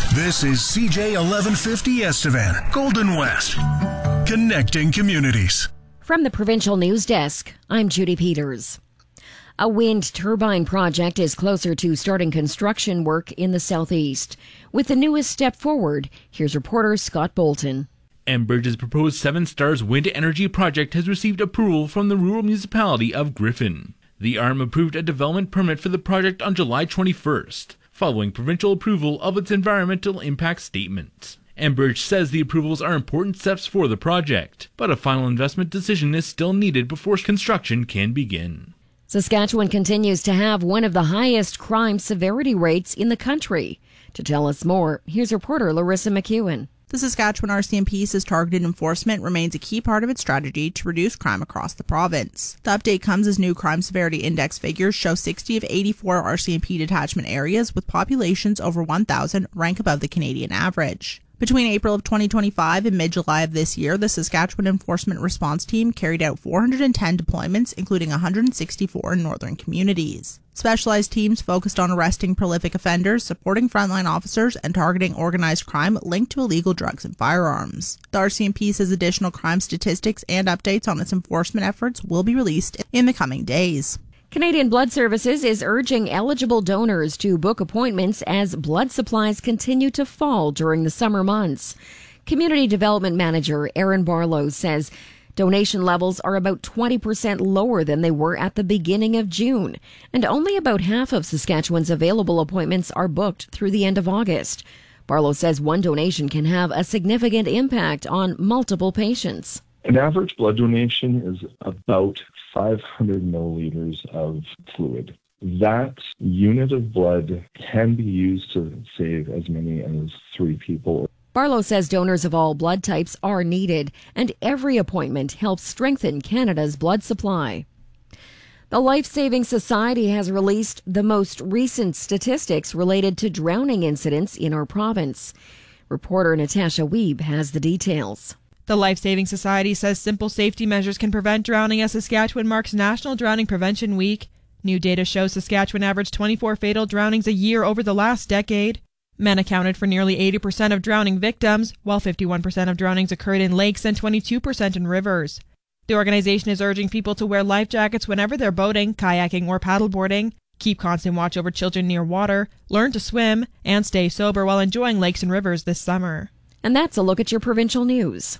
This is CJ 1150 Estevan, Golden West, connecting communities. From the Provincial News Desk, I'm Judy Peters. A wind turbine project is closer to starting construction work in the southeast. With the newest step forward, here's reporter Scott Bolton. Enbridge's proposed Seven Stars wind energy project has received approval from the rural municipality of Griffin. The ARM approved a development permit for the project on July 21st, following provincial approval of its environmental impact statement. Enbridge says the approvals are important steps for the project, but a final investment decision is still needed before construction can begin. Saskatchewan continues to have one of the highest crime severity rates in the country. To tell us more, here's reporter Larissa McEwen. The Saskatchewan RCMP says targeted enforcement remains a key part of its strategy to reduce crime across the province. The update comes as new crime severity index figures show 60 of 84 RCMP detachment areas with populations over 1,000 rank above the Canadian average. Between April of 2025 and mid-July of this year, the Saskatchewan Enforcement Response Team carried out 410 deployments, including 164 in northern communities. Specialized teams focused on arresting prolific offenders, supporting frontline officers, and targeting organized crime linked to illegal drugs and firearms. The RCMP says additional crime statistics and updates on its enforcement efforts will be released in the coming days. Canadian Blood Services is urging eligible donors to book appointments as blood supplies continue to fall during the summer months. Community Development Manager Aaron Barlow says donation levels are about 20% lower than they were at the beginning of June, and only about half of Saskatchewan's available appointments are booked through the end of August. Barlow says one donation can have a significant impact on multiple patients. An average blood donation is about 500 milliliters of fluid. That unit of blood can be used to save as many as 3 people. Barlow says donors of all blood types are needed, and every appointment helps strengthen Canada's blood supply. The Life Saving Society has released the most recent statistics related to drowning incidents in our province. Reporter Natasha Wiebe has the details. The Life Saving Society says simple safety measures can prevent drowning as Saskatchewan marks National Drowning Prevention Week. New data shows Saskatchewan averaged 24 fatal drownings a year over the last decade. Men accounted for nearly 80% of drowning victims, while 51% of drownings occurred in lakes and 22% in rivers. The organization is urging people to wear life jackets whenever they're boating, kayaking, or paddleboarding, keep constant watch over children near water, learn to swim, and stay sober while enjoying lakes and rivers this summer. And that's a look at your provincial news.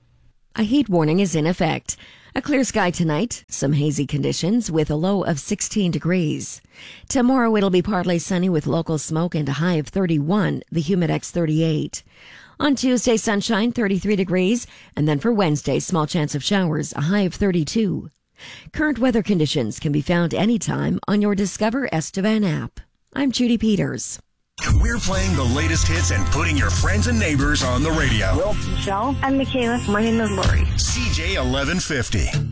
A heat warning is in effect. A clear sky tonight, some hazy conditions with a low of 16 degrees. Tomorrow it'll be partly sunny with local smoke and a high of 31, the Humidex 38. On Tuesday, sunshine, 33 degrees, and then for Wednesday, small chance of showers, a high of 32. Current weather conditions can be found anytime on your Discover Estevan app. I'm Judy Peters. We're playing the latest hits and putting your friends and neighbors on the radio. Well, Michelle and Michaela, my name is Lori. CJ 1150.